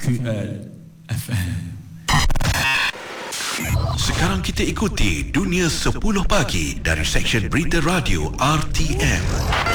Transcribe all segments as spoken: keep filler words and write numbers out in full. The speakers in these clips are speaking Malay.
Q L F M. Sekarang kita ikuti Dunia sepuluh Pagi dari Seksyen Berita Radio R T M.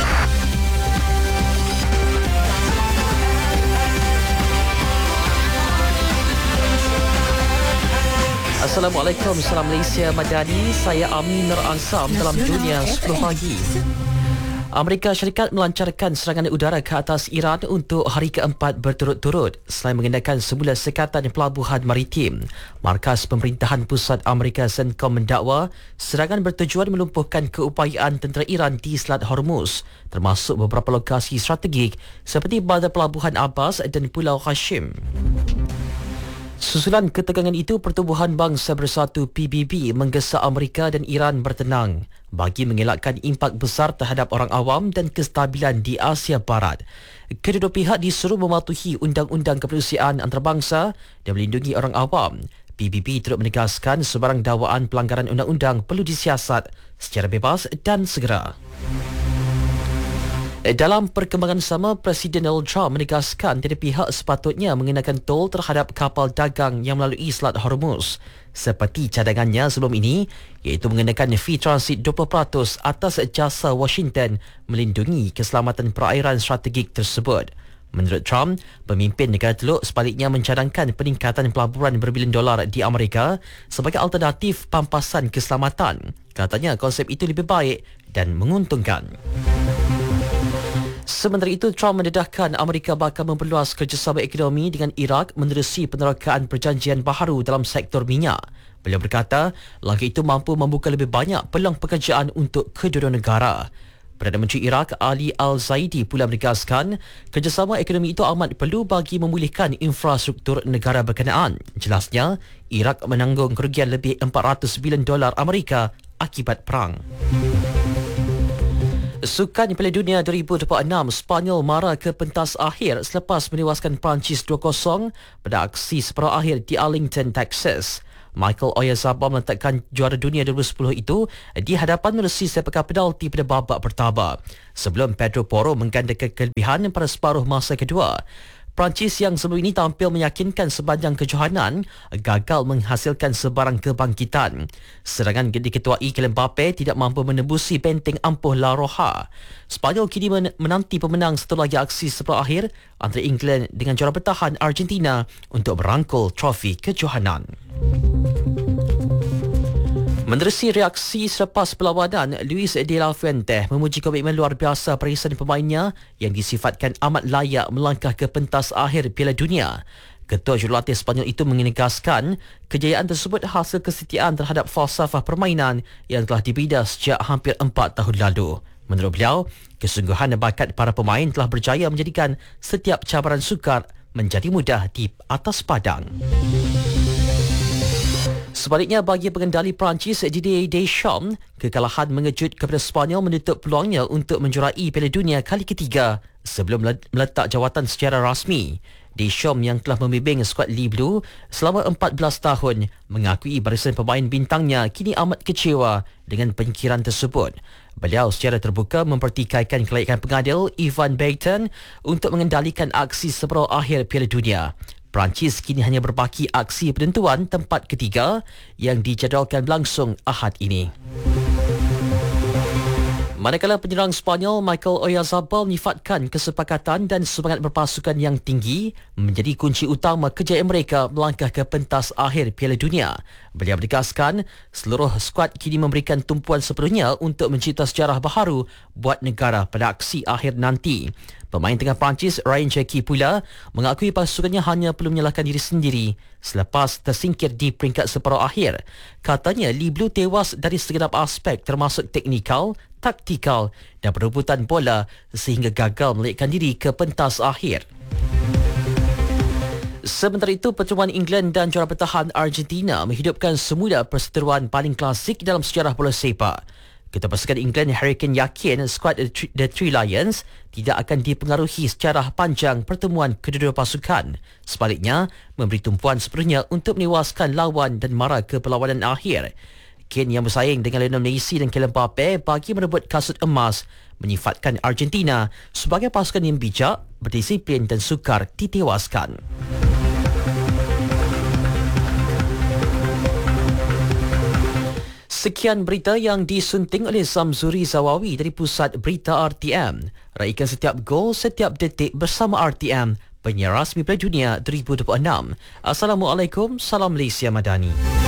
Assalamualaikum, salam Malaysia Madani. Saya Amin Nur Ansam dalam Dunia sepuluh Pagi. Amerika Syarikat melancarkan serangan udara ke atas Iran untuk hari keempat berturut-turut selain mengenakan semula sekatan pelabuhan maritim. Markas Pemerintahan Pusat Amerika CENTCOM mendakwa serangan bertujuan melumpuhkan keupayaan tentera Iran di Selat Hormuz, termasuk beberapa lokasi strategik seperti bandar pelabuhan Abbas dan Pulau Hashim. Susulan ketegangan itu, Pertubuhan Bangsa Bersatu P B B menggesa Amerika dan Iran bertenang bagi mengelakkan impak besar terhadap orang awam dan kestabilan di Asia Barat. Kedua-dua pihak disuruh mematuhi undang-undang keperlusiaan antarabangsa dan melindungi orang awam. P B B turut menegaskan sebarang dakwaan pelanggaran undang-undang perlu disiasat secara bebas dan segera. Dalam perkembangan sama, Presiden Donald Trump menegaskan tiada pihak sepatutnya mengenakan tol terhadap kapal dagang yang melalui Selat Hormuz, seperti cadangannya sebelum ini, iaitu mengenakan fee transit dua puluh peratus atas jasa Washington melindungi keselamatan perairan strategik tersebut. Menurut Trump, pemimpin negara Teluk sebaliknya mencadangkan peningkatan pelaburan berbilion dolar di Amerika sebagai alternatif pampasan keselamatan. Katanya konsep itu lebih baik dan menguntungkan. Sementara itu, Trump mendedahkan Amerika bakal memperluas kerjasama ekonomi dengan Iraq menerusi penerokaan perjanjian baharu dalam sektor minyak. Beliau berkata, langkah itu mampu membuka lebih banyak peluang pekerjaan untuk kedua-dua negara. Perdana Menteri Iraq Ali Al-Zaidi pula menegaskan kerjasama ekonomi itu amat perlu bagi memulihkan infrastruktur negara berkenaan. Jelasnya, Iraq menanggung kerugian lebih empat ratus bilion dolar Amerika akibat perang. Sukan Piala Dunia dua ribu dua puluh enam, Sepanyol marah ke pentas akhir selepas menewaskan Perancis dua kosong pada aksi separuh akhir di Arlington, Texas. Michael Oyarzabal meletakkan juara dunia dua ribu sepuluh itu di hadapan menerusi sepakan penalti pada babak pertama, sebelum Pedro Porro menggandakan kelebihan pada separuh masa kedua. Perancis yang sebelum ini tampil meyakinkan sepanjang kejohanan gagal menghasilkan sebarang kebangkitan. Serangan diketuai Kylian Mbappe tidak mampu menembusi benteng ampuh La Roja. Sepanyol kini menanti pemenang satu lagi aksi separuh akhir antara England dengan juara bertahan Argentina untuk merangkul trofi kejohanan. Menerusi reaksi selepas perlawanan, Luis de la Fuente memuji komitmen luar biasa barisan pemainnya yang disifatkan amat layak melangkah ke pentas akhir Piala Dunia. Ketua jurulatih Sepanyol itu menegaskan kejayaan tersebut hasil kesetiaan terhadap falsafah permainan yang telah dibina sejak hampir empat tahun lalu. Menurut beliau, kesungguhan dan bakat para pemain telah berjaya menjadikan setiap cabaran sukar menjadi mudah di atas padang. Sebaliknya, bagi pengendali Perancis Didier Deschamps, kekalahan mengejut kepada Sepanyol menutup peluangnya untuk menjuarai Piala Dunia kali ketiga sebelum meletak jawatan secara rasmi. Deschamps yang telah membimbing skuad Le Bleu selama empat belas tahun mengakui barisan pemain bintangnya kini amat kecewa dengan penyingkiran tersebut. Beliau secara terbuka mempertikaikan kelayakan pengadil Ivan Beighton untuk mengendalikan aksi separuh akhir Piala Dunia. Perancis kini hanya berbaki aksi penentuan tempat ketiga yang dijadualkan berlangsung Ahad ini. Manakala penyerang Sepanyol Michael Oyarzabal menyifatkan kesepakatan dan semangat berpasukan yang tinggi menjadi kunci utama kejayaan mereka melangkah ke pentas akhir Piala Dunia. Beliau menegaskan seluruh skuad kini memberikan tumpuan sepenuhnya untuk mencipta sejarah baharu buat negara pada aksi akhir nanti. Pemain tengah Perancis Ryan Cherki pula mengakui pasukannya hanya perlu menyalahkan diri sendiri selepas tersingkir di peringkat separuh akhir. Katanya Le Bleu tewas dari segenap aspek termasuk teknikal, taktikal dan perebutan bola sehingga gagal melekkan diri ke pentas akhir. Sementara itu, pertemuan England dan juara bertahan Argentina menghidupkan semula perseteruan paling klasik dalam sejarah bola sepak. Ketua pasukan England Harry Kane yakin skuad The Three Lions tidak akan dipengaruhi secara panjang pertemuan kedua-dua pasukan. Sebaliknya, memberi tumpuan sepenuhnya untuk menewaskan lawan dan mara ke perlawanan akhir. Kane yang bersaing dengan Lionel Messi dan Kylian Mbappe bagi merebut kasut emas menyifatkan Argentina sebagai pasukan yang bijak, berdisiplin dan sukar ditewaskan. Sekian berita yang disunting oleh Zamzuri Zawawi dari Pusat Berita R T M. Raikan setiap gol, setiap detik bersama R T M, penyiar rasmi Piala Dunia dua ribu dua puluh enam. Assalamualaikum, salam Malaysia Madani.